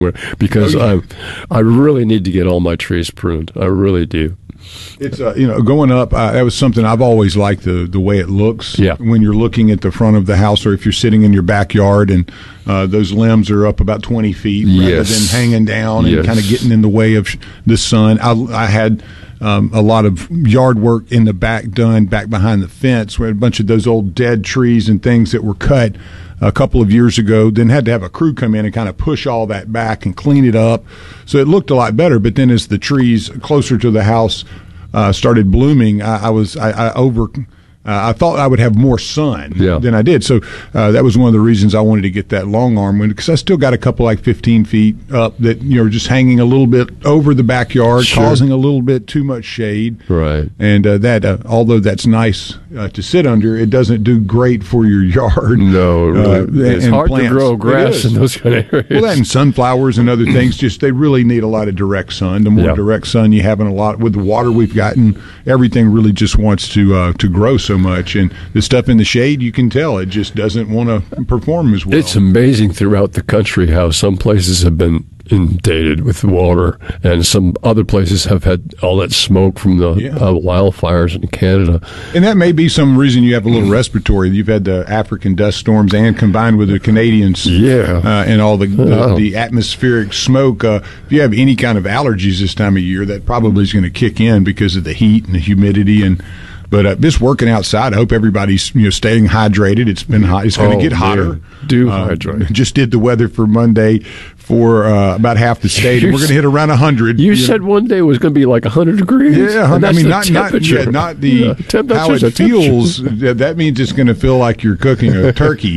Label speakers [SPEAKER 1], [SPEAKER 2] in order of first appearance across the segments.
[SPEAKER 1] because I really need to get all my trees pruned. I really do.
[SPEAKER 2] It's going up. That was something I've always liked, the way it looks.
[SPEAKER 1] Yeah.
[SPEAKER 2] When you're looking at the front of the house, or if you're sitting in your backyard and those limbs are up about 20 feet, rather than hanging down and kind of getting in the way of the sun. I had a lot of yard work in the back done back behind the fence. We had a bunch of those old dead trees and things that were cut a couple of years ago, then had to have a crew come in and kind of push all that back and clean it up. So it looked a lot better. But then as the trees closer to the house started blooming, I thought I would have more sun than I did. So that was one of the reasons I wanted to get that long arm one, because I still got a couple like 15 feet up that just hanging a little bit over the backyard, causing a little bit too much shade.
[SPEAKER 1] Right.
[SPEAKER 2] And that, although that's nice to sit under, it doesn't do great for your yard.
[SPEAKER 1] No, it really, it's hard plants. To grow grass in those kind of areas.
[SPEAKER 2] Well, that and sunflowers and other things, they really need a lot of direct sun. The more direct sun you have in a lot, with the water we've gotten, everything really just wants to grow so much, and the stuff in the shade, you can tell it just doesn't want to perform as well.
[SPEAKER 1] It's amazing throughout the country how some places have been inundated with water, and some other places have had all that smoke from the wildfires in Canada.
[SPEAKER 2] And that may be some reason you have a little respiratory. You've had the African dust storms, and combined with the Canadians, and all the atmospheric smoke. If you have any kind of allergies this time of year, that probably is going to kick in because of the heat and the humidity. But just working outside, I hope everybody's staying hydrated. It's been hot. It's going to get hotter.
[SPEAKER 1] Do hydrate.
[SPEAKER 2] Just did the weather for Monday for about half the state, and we're going to hit around 100.
[SPEAKER 1] You said one day it was going to be 100 degrees.
[SPEAKER 2] Yeah, I mean not the how it feels. That means it's going to feel like you're cooking a turkey.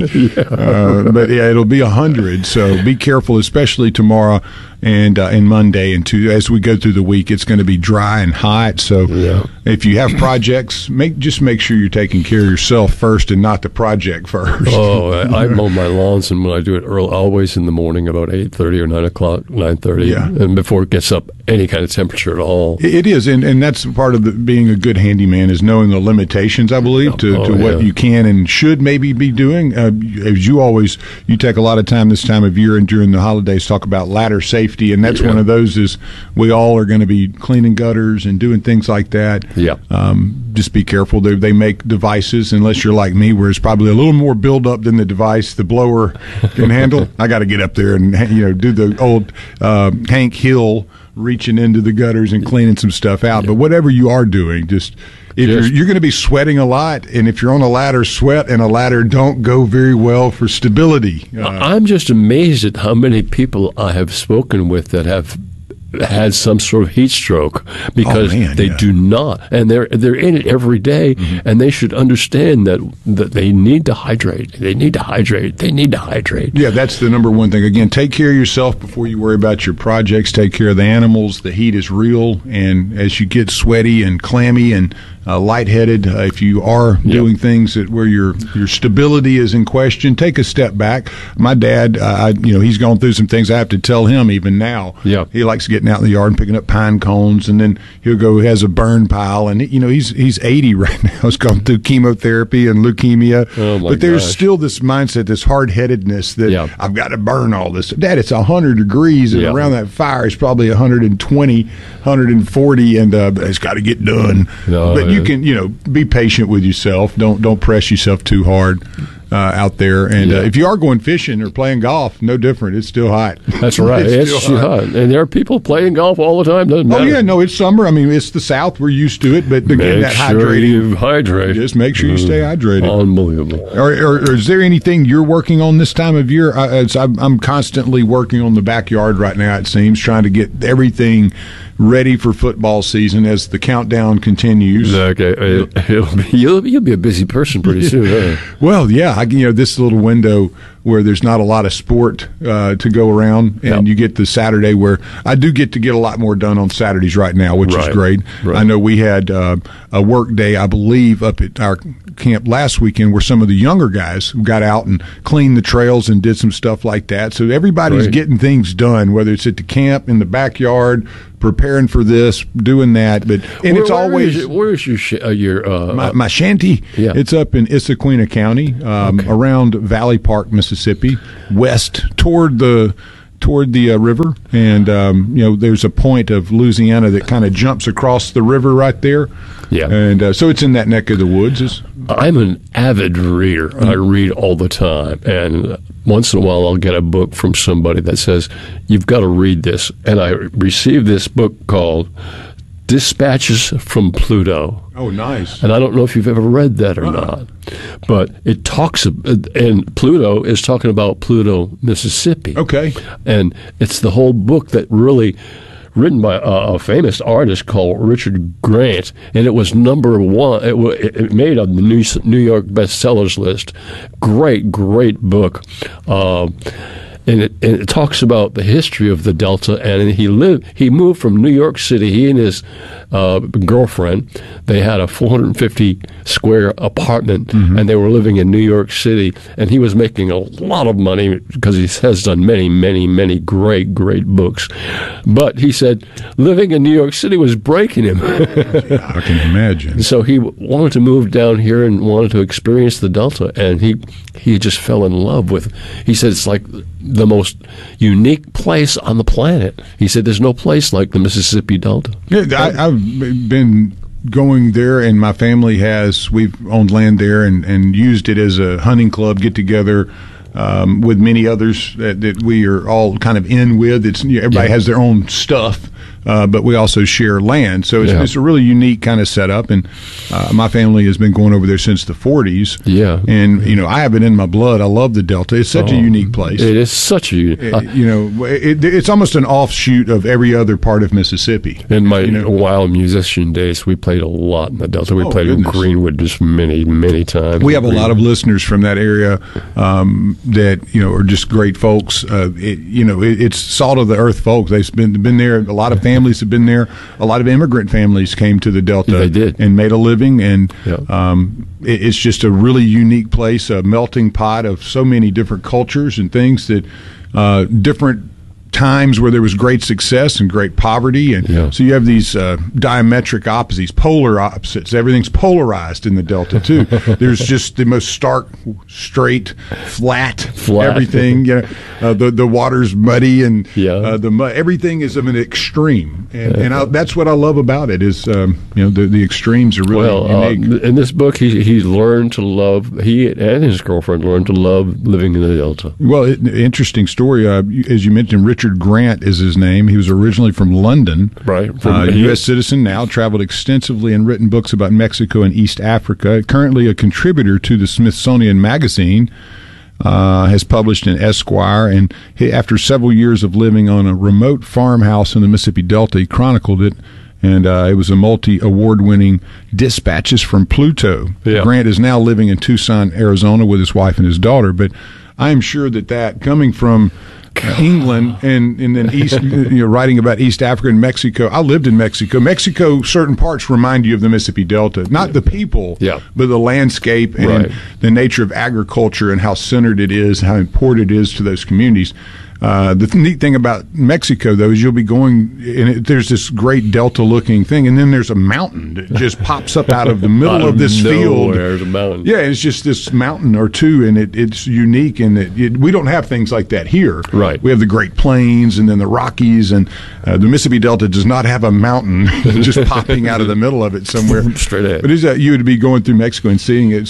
[SPEAKER 2] But it'll be 100. So be careful, especially tomorrow and Monday and as we go through the week. It's going to be dry and hot. So if you have projects, just make sure you're taking care of yourself first and not the project first.
[SPEAKER 1] I mow my lawns, and when I do it early, always in the morning, about 8:30 or 9 o'clock, 9:30, and before it gets up any kind of temperature at all.
[SPEAKER 2] It is, and that's part of being a good handyman, is knowing the limitations, I believe, to what you can and should maybe be doing. As you take a lot of time this time of year and during the holidays, talk about ladder safety, and that's one of those is we all are going to be cleaning gutters and doing things like that. Just be careful. They make devices, unless you're like me, where it's probably a little more buildup than the device the blower can handle. I got to get up there and do the old Hank Hill reaching into the gutters and cleaning some stuff out. But whatever you are doing, just if you're going to be sweating a lot, and if you're on a ladder, sweat and a ladder don't go very well for stability.
[SPEAKER 1] I'm just amazed at how many people I have spoken with that have had some sort of heat stroke because they do not, and they're in it every day, and they should understand that they need to hydrate. They need to hydrate. They need to hydrate.
[SPEAKER 2] Yeah, that's the number one thing. Again, take care of yourself before you worry about your projects. Take care of the animals. The heat is real, and as you get sweaty and clammy and lightheaded, if you are doing things where your stability is in question, take a step back. My dad, he's gone through some things. I have to tell him even now. He likes getting out in the yard and picking up pine cones, and then he has a burn pile, and he's 80 right now. He's gone through chemotherapy and leukemia. But there's still this mindset, this hard-headedness that I've got to burn all this. Dad, it's 100 degrees, and around that fire it's probably 120, 140, and it's got to get done. But you can, be patient with yourself. Don't press yourself too hard out there. And if you are going fishing or playing golf, no different. It's still hot.
[SPEAKER 1] That's right. It's still hot. And there are people playing golf all the time. Doesn't matter.
[SPEAKER 2] Oh, yeah. No, it's summer. I mean, it's the South. We're used to it. But again, that hydrating.
[SPEAKER 1] Hydrate.
[SPEAKER 2] Just make sure you stay hydrated.
[SPEAKER 1] Unbelievable.
[SPEAKER 2] Or is there anything you're working on this time of year? I'm constantly working on the backyard right now, it seems, trying to get everything ready for football season as the countdown continues.
[SPEAKER 1] Okay, you'll be a busy person pretty soon. Huh?
[SPEAKER 2] Well, yeah, this little window where there's not a lot of sport to go around, and you get the Saturday where I do get a lot more done on Saturdays right now, which is great. I know we had a work day, I believe, up at our camp last weekend where some of the younger guys got out and cleaned the trails and did some stuff like that. So everybody's getting things done, whether it's at the camp, in the backyard, preparing for this, doing that. But it's always
[SPEAKER 1] where is your
[SPEAKER 2] my shanty?
[SPEAKER 1] Yeah.
[SPEAKER 2] It's up in Issaquena County, around Valley Park, Mississippi, west toward the toward the river, and there's a point of Louisiana that kind of jumps across the river right there.
[SPEAKER 1] Yeah,
[SPEAKER 2] and so it's in that neck of the woods.
[SPEAKER 1] I'm an avid reader. I read all the time, and once in a while I'll get a book from somebody that says, you've got to read this. And I received this book called Dispatches from Pluto.
[SPEAKER 2] Oh, nice.
[SPEAKER 1] And I don't know if you've ever read that or not, but it talks, and Pluto is talking about Pluto, Mississippi.
[SPEAKER 2] Okay.
[SPEAKER 1] And it's the whole book that really, written by a famous artist called Richard Grant, and it was #1. It made on the New York bestsellers list. Great book. And it talks about the history of the Delta, and he moved from New York City. He and his girlfriend, they had a 450 square apartment, and they were living in New York City. And he was making a lot of money because he has done many great books. But he said living in New York City was breaking him.
[SPEAKER 2] Yeah, I can imagine.
[SPEAKER 1] So he wanted to move down here and wanted to experience the Delta, and he just fell in love with. He said it's like the most unique place on the planet. He said there's no place like the Mississippi Delta.
[SPEAKER 2] Yeah, I've been going there, and my family we've owned land there and used it as a hunting club get-together with many others that we are all kind of in with. Everybody has their own stuff. But we also share land. So it's a really unique kind of setup. And my family has been going over there since the 40s.
[SPEAKER 1] Yeah.
[SPEAKER 2] And, I have it in my blood. I love the Delta. It's such a unique place.
[SPEAKER 1] It is such a unique
[SPEAKER 2] it's almost an offshoot of every other part of Mississippi.
[SPEAKER 1] In my wild musician days, we played a lot in the Delta. We played in Greenwood just many times.
[SPEAKER 2] We have a lot of listeners from that area that, are just great folks. It's salt of the earth folks. They've been there. A lot of families have been there. A lot of immigrant families came to the Delta.
[SPEAKER 1] They did.
[SPEAKER 2] And made a living. And it's just a really unique place, a melting pot of so many different cultures and things that different times where there was great success and great poverty, and so you have these diametric opposites, polar opposites. Everything's polarized in the Delta too. There's just the most stark, straight, flat. Everything. The water's muddy, and everything is of an extreme, and that's what I love about it. Is the extremes are really unique.
[SPEAKER 1] In this book, he learned to love. He and his girlfriend learned to love living in the Delta.
[SPEAKER 2] Well, interesting story. As you mentioned, Richard Grant is his name. He was originally from London.
[SPEAKER 1] Right.
[SPEAKER 2] U.S. citizen now, traveled extensively and written books about Mexico and East Africa. Currently a contributor to the Smithsonian Magazine. Has published in Esquire. And after several years of living on a remote farmhouse in the Mississippi Delta, he chronicled it. And it was a multi-award-winning Dispatches from Pluto. Yeah. Grant is now living in Tucson, Arizona with his wife and his daughter. But I am sure that coming from England and then East, writing about East Africa and Mexico. I lived in Mexico. Mexico, certain parts remind you of the Mississippi Delta. Not the people, but the landscape and the nature of agriculture and how centered it is, how important it is to those communities. The neat thing about Mexico, though, is you'll be going, and there's this great delta-looking thing, and then there's a mountain that just pops up out of the middle of this field.
[SPEAKER 1] There's a mountain.
[SPEAKER 2] Yeah, it's just this mountain or two, and it's unique, and we don't have things like that here.
[SPEAKER 1] Right.
[SPEAKER 2] We have the Great Plains and then the Rockies, and the Mississippi Delta does not have a mountain just popping out of the middle of it somewhere.
[SPEAKER 1] Straight ahead.
[SPEAKER 2] But you would be going through Mexico and seeing it,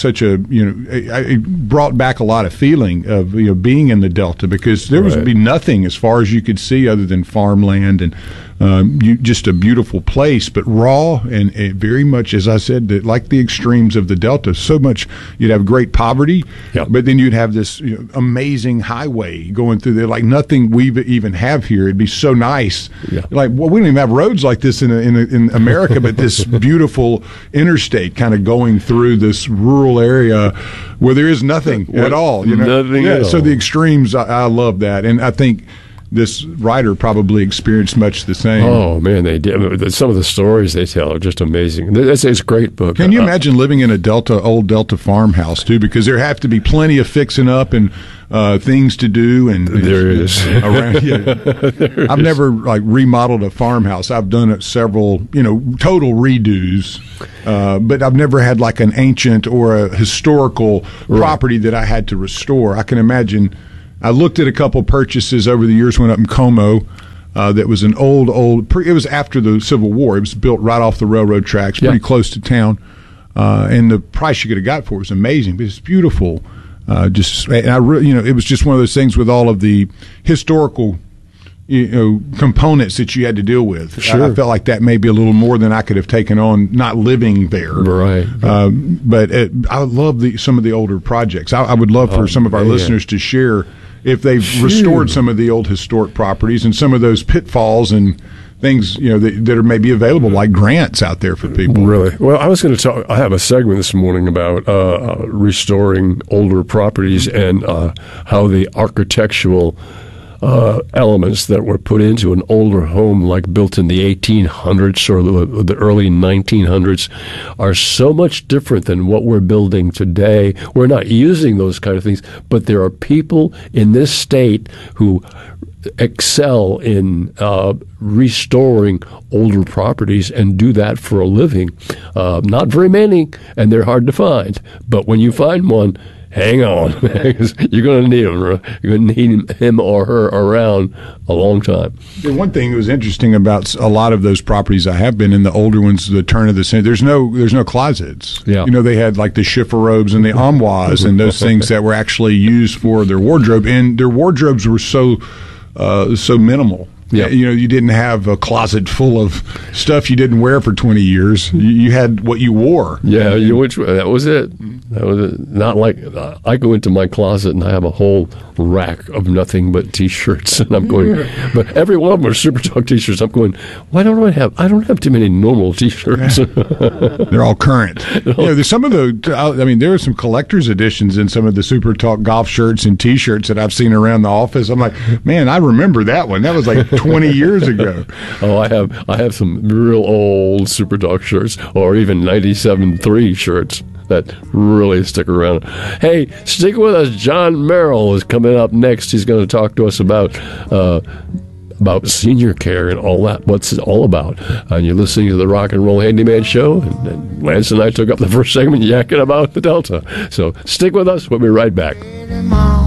[SPEAKER 2] it brought back a lot of feeling of being in the Delta, because there would be nothing as far as you could see other than farmland and just a beautiful place, but raw and very much, as I said, like the extremes of the Delta. So much, you'd have great poverty, but then you'd have this amazing highway going through there, like nothing we even have here. It'd be so nice. Like, well, we don't even have roads like this in America, but this beautiful interstate kind of going through this rural area where there is nothing at all.
[SPEAKER 1] Nothing at all.
[SPEAKER 2] So the extremes, I love that, and I think this writer probably experienced much the same.
[SPEAKER 1] Oh, man, they did. Some of the stories they tell are just amazing. It's a great book.
[SPEAKER 2] Can you imagine living in old Delta farmhouse, too? Because there have to be plenty of fixing up and things to do. And
[SPEAKER 1] there is.
[SPEAKER 2] Around, I've never remodeled a farmhouse. I've done several, total redos. But I've never had an ancient or a historical property that I had to restore. I can imagine I looked at a couple purchases over the years. Went up in Como. That was an old. It was after the Civil War. It was built right off the railroad tracks, pretty close to town. And the price you could have got for it was amazing. But it's beautiful. And it was just one of those things with all of the historical, components that you had to deal with.
[SPEAKER 1] Sure.
[SPEAKER 2] I felt like that may be a little more than I could have taken on not living there.
[SPEAKER 1] Right.
[SPEAKER 2] But I love some of the older projects. I would love for some of our listeners to share if they've restored some of the old historic properties and some of those pitfalls and things that are maybe available, like grants out there for people.
[SPEAKER 1] Really? Well, I was going to talk. I have a segment this morning about restoring older properties and how the architectural elements that were put into an older home, like built in the 1800s or the early 1900s, are so much different than what we're building today. We're not using those kind of things, but there are people in this state who excel in restoring older properties and do that for a living. Not very many, and they're hard to find. But when you find one, hang on, because you're going to need him. You're going to need him or her around a long time.
[SPEAKER 2] The one thing that was interesting about a lot of those properties I have been in, the older ones, the turn of the century, there's no closets.
[SPEAKER 1] Yeah.
[SPEAKER 2] They had like the chiffon robes and the armoires and those things that were actually used for their wardrobe, and their wardrobes were so minimal.
[SPEAKER 1] Yeah.
[SPEAKER 2] You didn't have a closet full of stuff you didn't wear for 20 years. You had what you wore.
[SPEAKER 1] Yeah, that was it. That was it. Not like I go into my closet and I have a whole rack of nothing but T-shirts, and I'm going. But every one of them are Super Talk T-shirts. I'm going. Why don't I don't have too many normal T-shirts.
[SPEAKER 2] They're all current. There's some of there are some collector's editions in some of the Super Talk golf shirts and T-shirts that I've seen around the office. I'm like, man, I remember that one. That was like 20 years ago.
[SPEAKER 1] Oh, I have some real old Super Talk shirts, or even 97.3 shirts that really stick around. Hey, stick with us. John Merrill is coming up next. He's going to talk to us about senior care and all that, what's it all about. And you're listening to the Rock and Roll Handyman Show, and Lance and I took up the first segment yakking about the Delta. So stick with us. We'll be right back.